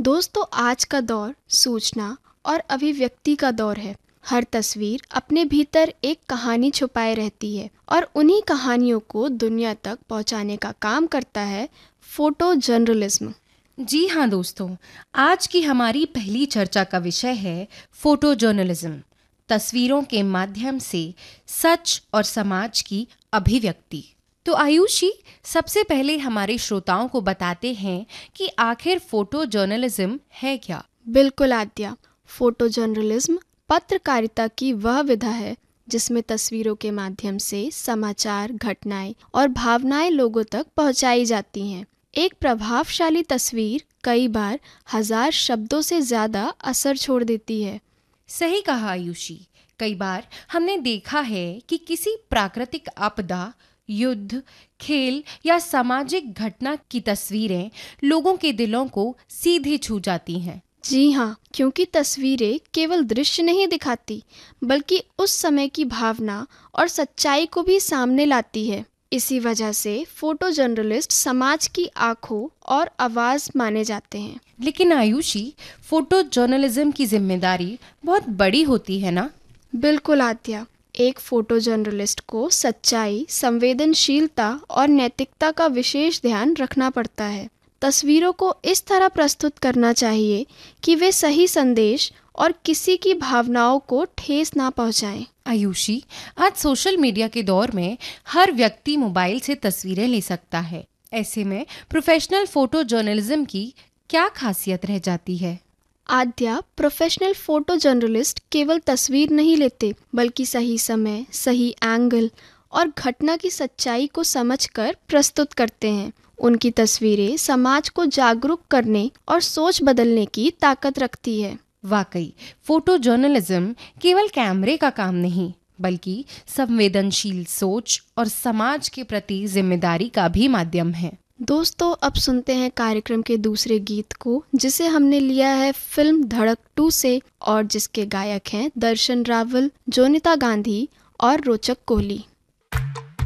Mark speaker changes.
Speaker 1: दोस्तों, आज का दौर सूचना और अभिव्यक्ति का दौर है। हर तस्वीर अपने भीतर एक कहानी छुपाए रहती है और उन्हीं कहानियों को दुनिया तक पहुंचाने का काम करता है फोटो जर्नलिज्म।
Speaker 2: जी हाँ दोस्तों, आज की हमारी पहली चर्चा का विषय है फोटो जर्नलिज्म, तस्वीरों के माध्यम से सच और समाज की अभिव्यक्ति। तो आयुषी, सबसे पहले हमारे श्रोताओं को बताते हैं कि आखिर फोटो जर्नलिज्म है क्या।
Speaker 1: बिल्कुल आद्या, फोटो जर्नलिज्म पत्रकारिता की वह विधा है जिसमें तस्वीरों के माध्यम से समाचार, घटनाएं और भावनाएं लोगों तक पहुंचाई जाती हैं। एक प्रभावशाली तस्वीर कई बार 1000 शब्दों से ज्यादा असर छोड़ देती है।
Speaker 2: सही कहा आयुषी, कई बार हमने देखा है कि किसी प्राकृतिक आपदा, युद्ध, खेल या सामाजिक घटना की तस्वीरें लोगों के दिलों को सीधे छू जाती हैं।
Speaker 1: जी हाँ, क्योंकि तस्वीरें केवल दृश्य नहीं दिखाती बल्कि उस समय की भावना और सच्चाई को भी सामने लाती है। इसी वजह से फोटो जर्नलिस्ट समाज की आंखों और आवाज माने जाते हैं।
Speaker 2: लेकिन आयुषी, फोटो जर्नलिज्म की जिम्मेदारी बहुत बड़ी होती है ना?
Speaker 1: बिल्कुल आद्या, एक फोटो जर्नलिस्ट को सच्चाई, संवेदनशीलता और नैतिकता का विशेष ध्यान रखना पड़ता है। तस्वीरों को इस तरह प्रस्तुत करना चाहिए कि वे सही संदेश और किसी की भावनाओं को ठेस ना पहुंचाएं।
Speaker 2: आयुषी, आज सोशल मीडिया के दौर में हर व्यक्ति मोबाइल से तस्वीरें ले सकता है। ऐसे में प्रोफेशनल फोटो जर्नलिज्म की क्या खासियत रह जाती है?
Speaker 1: आद्या, प्रोफेशनल फोटो जर्नलिस्ट केवल तस्वीर नहीं लेते बल्कि सही समय, सही एंगल और घटना की सच्चाई को समझकर प्रस्तुत करते हैं। उनकी तस्वीरें समाज को जागरूक करने और सोच बदलने की ताकत रखती है।
Speaker 2: वाकई, फोटो जर्नलिज्म केवल कैमरे का काम नहीं बल्कि संवेदनशील सोच और समाज के प्रति जिम्मेदारी का भी माध्यम है।
Speaker 1: दोस्तों, अब सुनते हैं कार्यक्रम के दूसरे गीत को, जिसे हमने लिया है फिल्म धड़क 2 से और जिसके गायक हैं दर्शन रावल, जोनिता गांधी और रोचक कोहली।